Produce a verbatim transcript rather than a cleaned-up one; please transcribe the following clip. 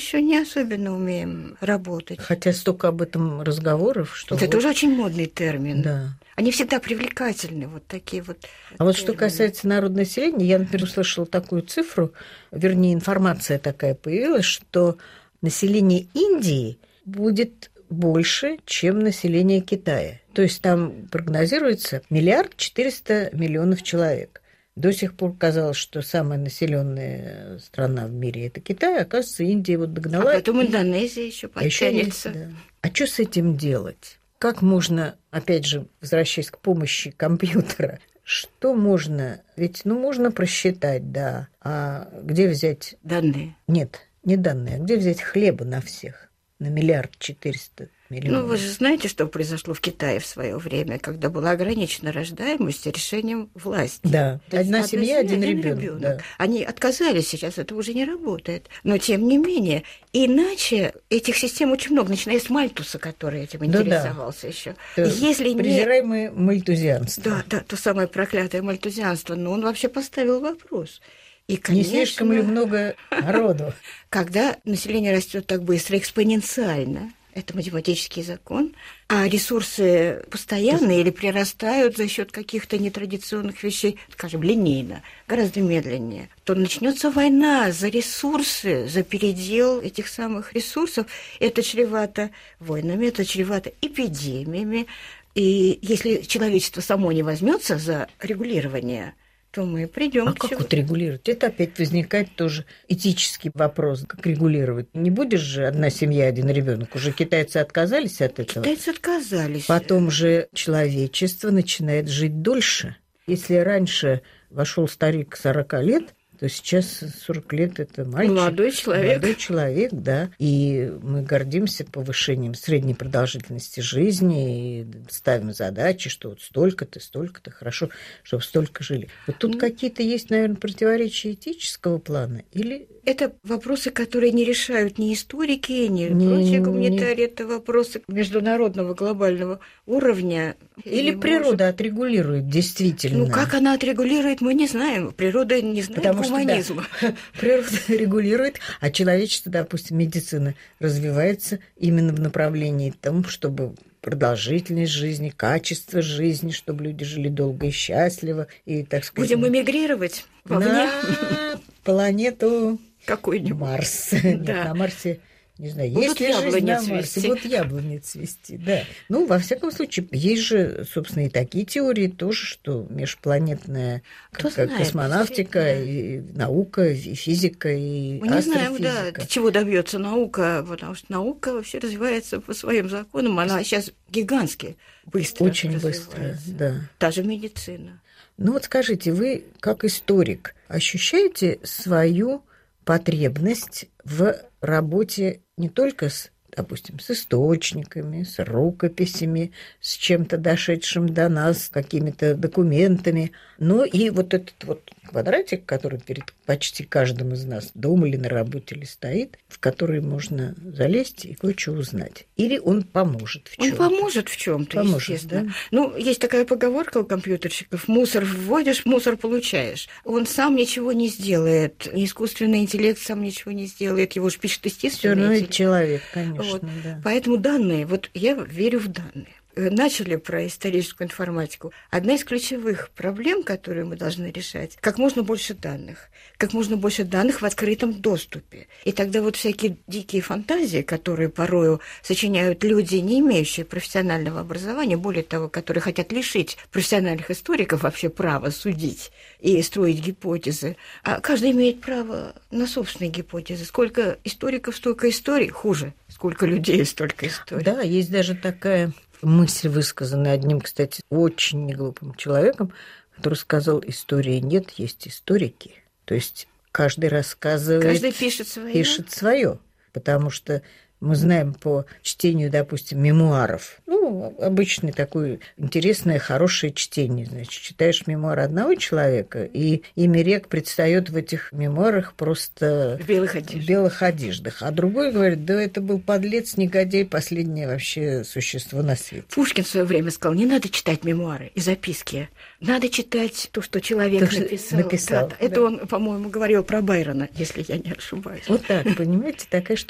еще не особенно умеем работать. Хотя столько об этом разговоров, что... Это вот... тоже очень модный термин. Да. Они всегда привлекательны, вот такие вот. А термины. вот что касается народного населения, я, например, услышала такую цифру, вернее, информация такая появилась, что население Индии будет больше, чем население Китая. То есть там прогнозируется миллиард четыреста миллионов человек. До сих пор казалось, что самая населенная страна в мире – это Китай, а оказывается, Индия вот догнала. А потом Индонезия еще подтянется. А, да. А что с этим делать? Как можно, опять же, возвращаясь к помощи компьютера, что можно? Ведь, ну, можно просчитать, да. А где взять... Данные. Нет, не данные. А где взять хлеба на всех? На миллиард четыреста миллионов. Ну, вы же знаете, что произошло в Китае в свое время, когда была ограничена рождаемость решением власти. Да, То одна есть, семья, один, один ребенок. ребенок. Да. Они отказались, сейчас это уже не работает. Но, тем не менее, иначе этих систем очень много, начиная с Мальтуса, который этим интересовался да, да. еще. Если презираемое не... мальтузианство. Да, да, то самое проклятое мальтузианство. Но он вообще поставил вопрос. И, конечно, не слишком ли много народу? Когда население растет так быстро, экспоненциально, это математический закон, а ресурсы постоянные или прирастают за счет каких-то нетрадиционных вещей, скажем, линейно, гораздо медленнее, то начнется война за ресурсы, за передел этих самых ресурсов. Это чревато войнами, это чревато эпидемиями. И если человечество само не возьмется за регулирование, то мы придем а к как чему? Вот регулировать? Это опять возникает тоже этический вопрос. Как регулировать? Не будешь же одна семья, один ребенок. Уже китайцы отказались от этого. Китайцы отказались. Потом же человечество начинает жить дольше. Если раньше вошел старик сорока лет, то сейчас сорок лет – это мальчик. Молодой человек. Молодой человек, да. И мы гордимся повышением средней продолжительности жизни и ставим задачи, что вот столько-то, столько-то, хорошо, чтобы столько жили. Вот тут mm. какие-то есть, наверное, противоречия этического плана или... Это вопросы, которые не решают ни историки, ни не, прочие гуманитарии. Не... Это вопросы международного глобального уровня. Или, или природа может... отрегулирует действительно. Ну, как она отрегулирует, мы не знаем. Природа не знает Потому гуманизма. Что, да, природа регулирует, а человечество, допустим, медицина развивается именно в направлении тому, чтобы продолжительность жизни, качество жизни, чтобы люди жили долго и счастливо. И, так сказать, будем эмигрировать вовне. На планету какой-нибудь. Марс. Да. Нет, на Марсе, не знаю, есть ли жизнь на Марсе? Вот яблони цвести, да. Ну, во всяком случае, есть же, собственно, и такие теории тоже, что межпланетная как, знает, космонавтика, и наука, и физика, и мы не знаем, да, чего добьется наука, потому что наука вообще развивается по своим законам, она сейчас гигантски быстро Очень быстро, да. Та же медицина. Ну вот скажите, вы как историк ощущаете свою потребность в работе не только с, допустим, с источниками, с рукописями, с чем-то дошедшим до нас, какими-то документами, но и вот этот вот квадратик, который перед почти каждым из нас дома или на работе или стоит, в который можно залезть и кое-что узнать. Или он поможет в чём-то. Он поможет в чем-то, естественно. Да? Ну, есть такая поговорка у компьютерщиков: мусор вводишь, мусор получаешь. Он сам ничего не сделает, искусственный интеллект сам ничего не сделает, его же пишет естественный интеллект. интеллект. Человек, конечно, вот. Да. Поэтому данные, вот я верю в данные. Начали про историческую информатику. Одна из ключевых проблем, которые мы должны решать, как можно больше данных. Как можно больше данных в открытом доступе. И тогда вот всякие дикие фантазии, которые порою сочиняют люди, не имеющие профессионального образования, более того, которые хотят лишить профессиональных историков вообще права судить и строить гипотезы. А каждый имеет право на собственные гипотезы. Сколько историков, столько историй. Хуже. Сколько людей, столько историй. Да, есть даже такая... мысль, высказанная одним, кстати, очень неглупым человеком, который сказал: истории нет, есть историки. То есть каждый рассказывает... Каждый пишет свое. Пишет свое, потому что мы знаем по чтению, допустим, мемуаров. Ну, обычное такое интересное, хорошее чтение. Значит, читаешь мемуары одного человека, и имя рек предстает в этих мемуарах просто в белых одеждах. В белых одеждах. А другой говорит: да это был подлец, негодяй, последнее вообще существо на свете. Пушкин в свое время сказал: не надо читать мемуары и записки. Надо читать то, что человек то, написал. написал да, да. Это он, по-моему, говорил про Байрона, если я не ошибаюсь. Вот так, понимаете, такая штука.